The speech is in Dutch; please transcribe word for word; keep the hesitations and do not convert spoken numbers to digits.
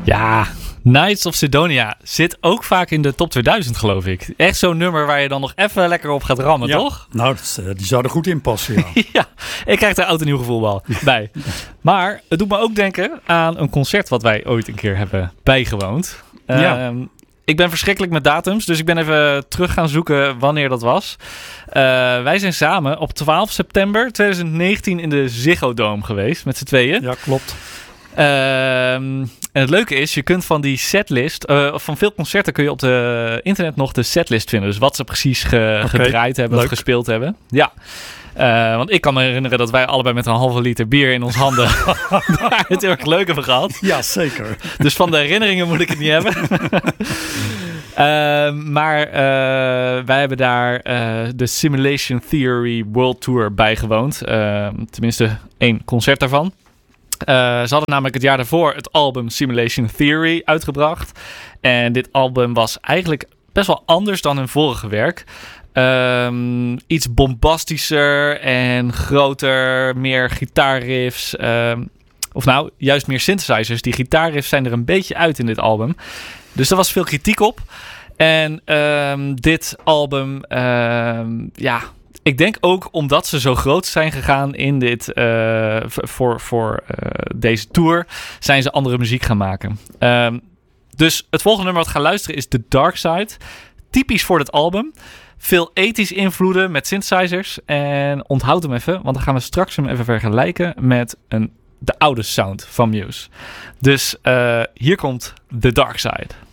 Ja, Knights of Sidonia zit ook vaak in de top tweeduizend, geloof ik. Echt zo'n nummer waar je dan nog even lekker op gaat rammen, ja. toch? Nou, dat, uh, die zou er goed in passen, ja. Ja, ik krijg daar oud en nieuw gevoel bij. Maar het doet me ook denken aan een concert wat wij ooit een keer hebben bijgewoond. Ja. Uh, ik ben verschrikkelijk met datums, dus ik ben even terug gaan zoeken wanneer dat was. Uh, wij zijn samen op twaalf september tweeduizend negentien in de Ziggo Dome geweest, met z'n tweeën. Ja, klopt. Uh, en het leuke is, je kunt van die setlist, uh, of van veel concerten kun je op de internet nog de setlist vinden. Dus wat ze precies ge- okay, gedraaid hebben leuk. Of gespeeld hebben. Ja. Uh, want ik kan me herinneren dat wij allebei met een halve liter bier in ons handen daar het heel erg leuk hebben gehad. Ja, zeker. Dus van de herinneringen moet ik het niet hebben. uh, maar uh, wij hebben daar uh, de Simulation Theory World Tour bijgewoond. Uh, tenminste, één concert daarvan. Uh, ze hadden namelijk het jaar daarvoor het album Simulation Theory uitgebracht. En dit album was eigenlijk best wel anders dan hun vorige werk. Um, iets bombastischer en groter, meer gitaarriffs. Um, of nou, juist meer synthesizers. Die gitaarriffs zijn er een beetje uit in dit album. Dus er was veel kritiek op. En um, dit album, um, ja... Ik denk ook omdat ze zo groot zijn gegaan in dit, uh, voor, voor uh, deze tour, zijn ze andere muziek gaan maken. Um, dus het volgende nummer wat we gaan luisteren is The Dark Side. Typisch voor dit album. Veel ethisch invloeden met synthesizers. En onthoud hem even, want dan gaan we straks hem even vergelijken met een, de oude sound van Muse. Dus uh, hier komt The Dark Side.